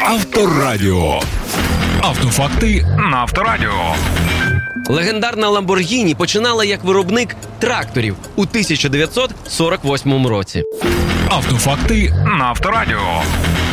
Авторадіо. Автофакти на Авторадіо. Легендарна Lamborghini починала як виробник тракторів у 1948 році. Автофакти на Авторадіо.